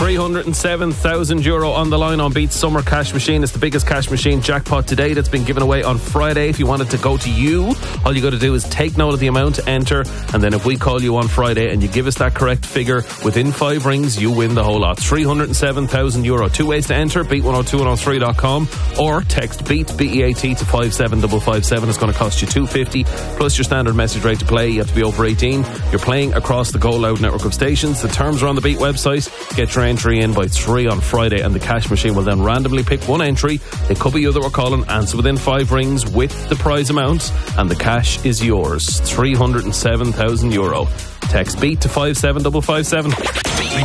€307,000 on the line on Beat's Summer Cash Machine. It's the biggest cash machine jackpot to date. It's been given away on Friday. If you want it to go to you, all you got to do is take note of the amount, enter, and then if we call you on Friday and you give us that correct figure within 5 rings, you win the whole lot. €307,000. 2 ways to enter: beat102103.com or text BEAT, B-E-A-T, to 57557. It's going to cost you $2.50 plus your standard message rate to play. You have to be over 18. You're playing across the Go Loud network of stations. The terms are on the Beat website. Get your entry in by 3 on Friday, and the cash machine will then randomly pick one entry. It could be you that we're calling. Answer within 5 rings with the prize amount, and the cash is yours. €307,000. Text BEAT to 57557.